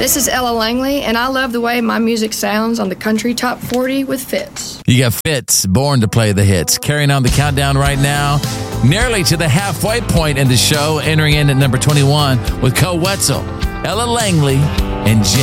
This is Ella Langley, and I love the way my music sounds on the Country Top 40 with Fitz. You got Fitz, born to play the hits. Carrying on the countdown right now, nearly to the halfway point in the show, entering in at number 21 with Co Wetzel, Ella Langley, and James.